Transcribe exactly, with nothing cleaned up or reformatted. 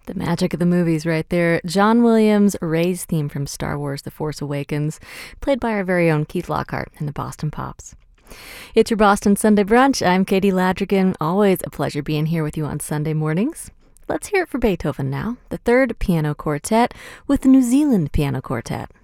The magic of the movies right there. John Williams' Ray's theme from Star Wars The Force Awakens, played by our very own Keith Lockhart and the Boston Pops. It's your Boston Sunday Brunch. I'm Katie Ladrigan. Always a pleasure being here with you on Sunday mornings. Let's hear it for Beethoven now, the third piano quartet with the New Zealand Piano Quartet.